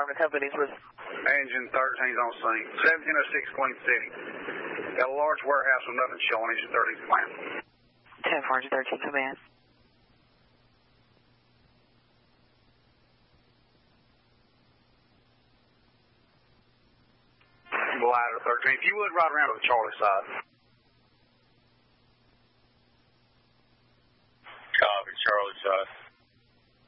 the company, please. Engine 13's on scene. 1706 Queen City. Got a large warehouse with nothing showing. Engine 13's plant. 10-413, command. Ladder 13. If you would, ride around to the Charlie side. Copy, Charlie side.